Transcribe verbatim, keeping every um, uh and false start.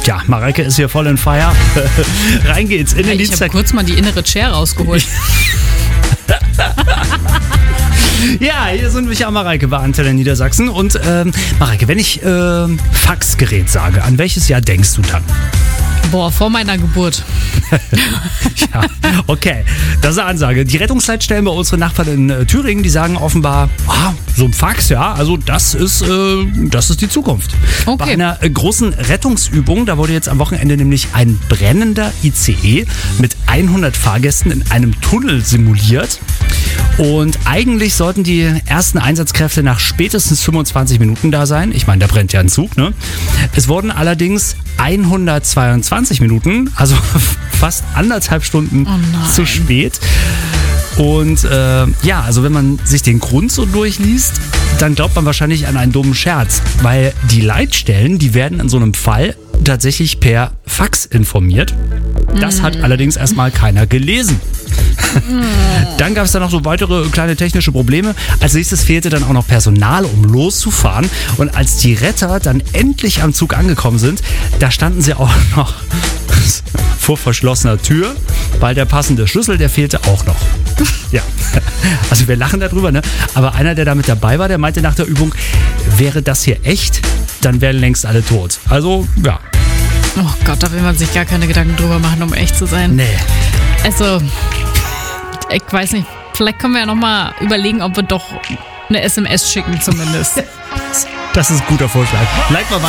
Ja, Mareike ist hier voll in Feier. Rein geht's in den Ich Dienstag. habe kurz mal die innere Chair rausgeholt. Ja, hier sind wir ja Mareike bei Antenne Niedersachsen. Und ähm, Mareike, wenn ich ähm, Faxgerät sage, an welches Jahr denkst du dann? Boah, vor meiner Geburt. Ja, okay. Das ist eine Ansage. Die Rettungsleitstellen bei unseren Nachbarn in äh, Thüringen, die sagen offenbar, ah, so ein Fax, ja, also das ist, äh, das ist die Zukunft. Okay. Bei einer äh, großen Rettungsübung, da wurde jetzt am Wochenende nämlich ein brennender I C E mit hundert Fahrgästen in einem Tunnel simuliert. Und eigentlich sollten die ersten Einsatzkräfte nach spätestens fünfundzwanzig Minuten da sein. Ich meine, da brennt ja ein Zug, ne? Es wurden allerdings hundertzweiundzwanzig Minuten, also fast anderthalb Stunden Oh zu spät. Und äh, ja, also wenn man sich den Grund so durchliest, dann glaubt man wahrscheinlich an einen dummen Scherz, weil die Leitstellen, die werden in so einem Fall tatsächlich per Fax informiert. Das hat allerdings erstmal keiner gelesen. Dann gab es dann noch so weitere kleine technische Probleme. Als nächstes fehlte dann auch noch Personal, um loszufahren. Und als die Retter dann endlich am Zug angekommen sind, da standen sie auch noch vor verschlossener Tür, weil der passende Schlüssel, der fehlte auch noch. Ja, also wir lachen darüber, ne? Aber einer, der da mit dabei war, der meinte nach der Übung, wäre das hier echt, dann wären längst alle tot. Also, ja. Oh Gott, da will man sich gar keine Gedanken drüber machen, um echt zu sein. Nee. Also, ich weiß nicht, vielleicht können wir ja nochmal überlegen, ob wir doch eine S M S schicken zumindest. Das ist ein guter Vorschlag. Bleib mal weiter.